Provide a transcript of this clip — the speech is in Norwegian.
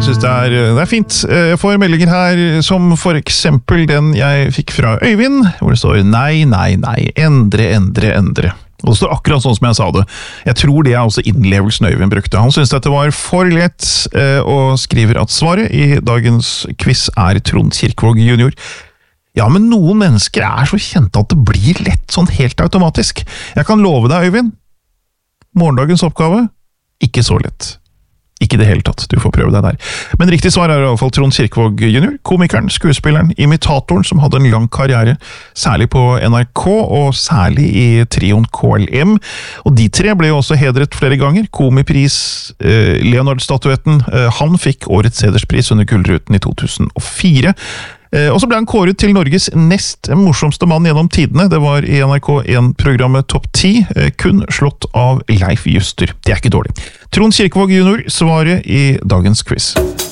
synes det er fint. Jeg får meldinger her, som for eksempel den jeg fikk fra Øyvind, hvor det står nei, endre. Og det står akkurat sånn som jeg sa det. Jeg tror det er også innlevelsen Øyvind brukte. Han synes dette var for lett, og skriver at svaret i dagens quiz er Trond Kirkvaag junior. Ja, men noen mennesker er så kjente at det blir lett sånn helt automatisk. Jeg kan love deg, Øyvind, morgendagens oppgave, ikke så lett. Ikke det hele tatt, du får prøve deg der. Men riktig svar er i hvert fall Trond Kirkvaag junior, komikeren, skuespilleren, imitatoren som hadde en lang karriere, særlig på NRK, og særlig i trioen KLM. Og de tre ble jo også hedret flere ganger. Komipris, Leonard-statuetten, han fikk årets hederspris under Gullruten i 2004. Og så ble han kåret til Norges nest morsomste mann gjennom tidene. Det var i NRK1-programmet Topp 10, kun slått av Leif Juster. Det er ikke dårlig. Trond Kirkvaag junior, svaret i dagens quiz.